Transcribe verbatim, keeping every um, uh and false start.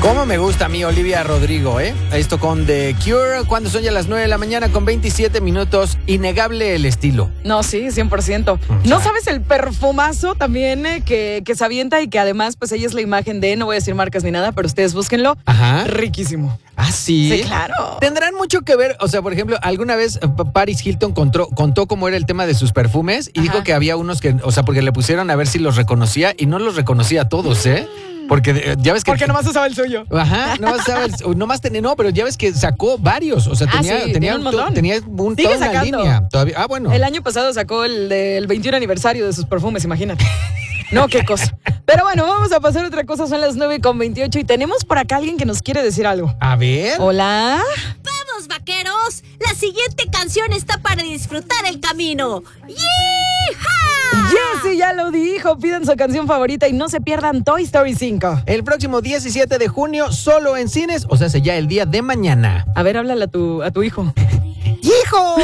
Cómo me gusta a mí Olivia Rodrigo, ¿eh? Esto con The Cure, cuando son ya las nueve de la mañana con veintisiete minutos. Innegable el estilo. No, sí, cien por ciento. ¿No sabes el perfumazo también eh, que, que se avienta y que además, pues ella es la imagen de, no voy a decir marcas ni nada, pero ustedes búsquenlo. Ajá. Riquísimo. ¿Ah, sí? Sí, claro. Tendrán mucho que ver, o sea, por ejemplo, alguna vez eh, Paris Hilton contó, contó cómo era el tema de sus perfumes y Ajá. dijo que había unos que, o sea, porque le pusieron a ver si los reconocía y no los reconocía a todos, ¿eh? Porque eh, ya ves que... Porque nomás usaba el suyo. Ajá, nomás usaba el, nomás tenía, no, pero ya ves que sacó varios, o sea, Ah, tenía, sí, tenía, tiene un un, montón. tenía un Sigue toda una sacando. línea. Todavía, ah, bueno. El año pasado sacó el del veintiún aniversario de sus perfumes, imagínate. No, qué cosa. Pero bueno, vamos a pasar a otra cosa. Son las nueve con veintiocho y tenemos por acá alguien que nos quiere decir algo. A ver. Hola. ¡Vamos, vaqueros! La siguiente canción está para disfrutar el camino. ¡Yeeha! Jessy ya lo dijo. Pidan su canción favorita y no se pierdan Toy Story cinco. El próximo diecisiete de junio, solo en cines, o sea, ya el día de mañana. A ver, háblale a tu, a tu hijo. ¡Hijo!